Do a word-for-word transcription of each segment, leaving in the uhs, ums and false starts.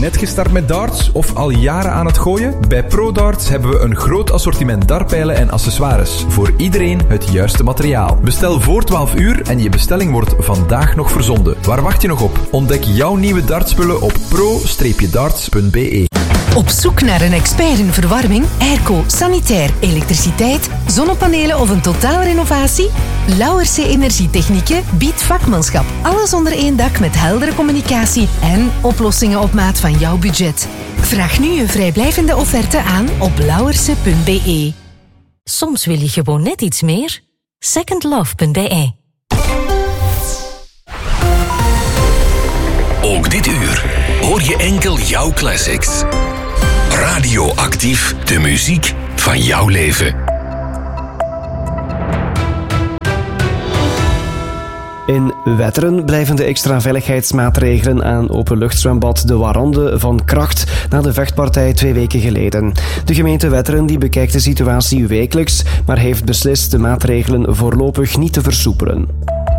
Net gestart met darts of al jaren aan het gooien? Bij ProDarts hebben we een groot assortiment dartpijlen en accessoires. Voor iedereen het juiste materiaal. Bestel voor twaalf uur en je bestelling wordt vandaag nog verzonden. Waar wacht je nog op? Ontdek jouw nieuwe dartspullen op pro darts punt b e. Op zoek naar een expert in verwarming, airco, sanitair, elektriciteit, zonnepanelen of een totaalrenovatie? Lauwerse Energietechnieken biedt vakmanschap. Alles onder één dak met heldere communicatie en oplossingen op maat van jouw budget. Vraag nu een vrijblijvende offerte aan op lauwerse punt b e. Soms wil je gewoon net iets meer. second love punt b e. Ook dit uur hoor je enkel jouw classics. Radioactief, de muziek van jouw leven. In Wetteren blijven de extra veiligheidsmaatregelen aan openluchtzwembad De Warande van kracht na de vechtpartij twee weken geleden. De gemeente Wetteren die bekijkt de situatie wekelijks, maar heeft beslist de maatregelen voorlopig niet te versoepelen.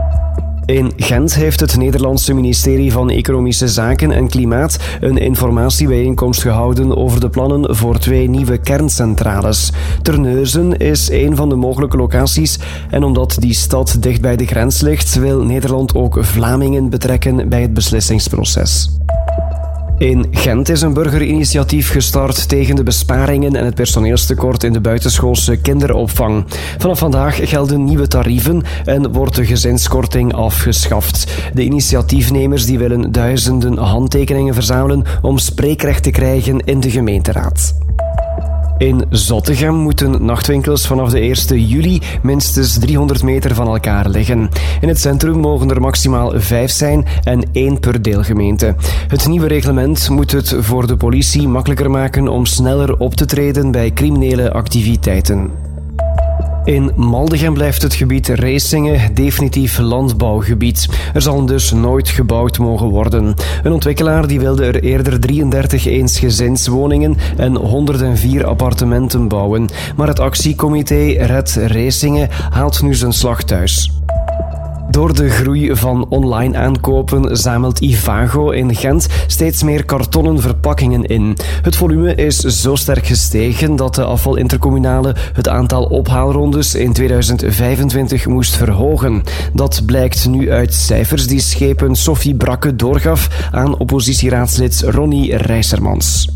In Gent heeft het Nederlandse ministerie van Economische Zaken en Klimaat een informatiebijeenkomst gehouden over de plannen voor twee nieuwe kerncentrales. Terneuzen is een van de mogelijke locaties en omdat die stad dicht bij de grens ligt, wil Nederland ook Vlamingen betrekken bij het beslissingsproces. In Gent is een burgerinitiatief gestart tegen de besparingen en het personeelstekort in de buitenschoolse kinderopvang. Vanaf vandaag gelden nieuwe tarieven en wordt de gezinskorting afgeschaft. De initiatiefnemers die willen duizenden handtekeningen verzamelen om spreekrecht te krijgen in de gemeenteraad. In Zottegem moeten nachtwinkels vanaf de eerste juli minstens driehonderd meter van elkaar liggen. In het centrum mogen er maximaal vijf zijn en één per deelgemeente. Het nieuwe reglement moet het voor de politie makkelijker maken om sneller op te treden bij criminele activiteiten. In Maldegem blijft het gebied Reesingen definitief landbouwgebied. Er zal dus nooit gebouwd mogen worden. Een ontwikkelaar die wilde er eerder drieëndertig eensgezinswoningen en honderdvier appartementen bouwen. Maar het actiecomité Red Reesingen haalt nu zijn slag thuis. Door de groei van online aankopen zamelt Ivago in Gent steeds meer kartonnen verpakkingen in. Het volume is zo sterk gestegen dat de afvalintercommunale het aantal ophaalrondes in tweeduizend vijfentwintig moest verhogen. Dat blijkt nu uit cijfers die schepen Sophie Brakke doorgaf aan oppositieraadslid Ronnie Rijsermans.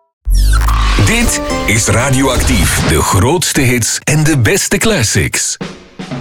Dit is Radioactief, de grootste hits en de beste classics.